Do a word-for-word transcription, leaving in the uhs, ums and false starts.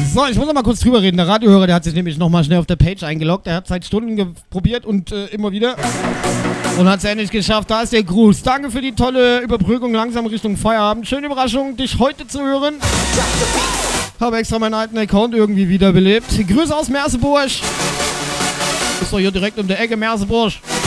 So, ich muss noch mal kurz drüber reden. Der Radiohörer, der hat sich nämlich noch mal schnell auf der Page eingeloggt. Der hat seit Stunden probiert und äh, immer wieder. Und hat es endlich geschafft. Da ist der Gruß. Danke für die tolle Überbrückung langsam Richtung Feierabend. Schöne Überraschung, dich heute zu hören. Habe extra meinen alten Account irgendwie wiederbelebt. Grüße aus Merseburg. Ist doch hier direkt um der Ecke, Merseburg.